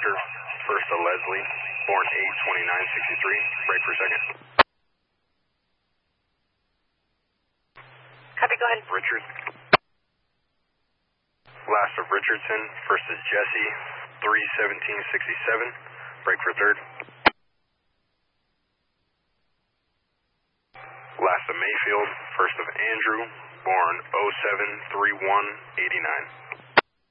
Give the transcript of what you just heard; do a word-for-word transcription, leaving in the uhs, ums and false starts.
Foster, first of Leslie, born eight twenty-nine sixty-three, break for second. Copy, go ahead. Richard. Last of Richardson, first is Jesse, three seventeen sixty-seven, break for third. Last of Mayfield, first of Andrew, born oh seven thirty-one eighty-nine.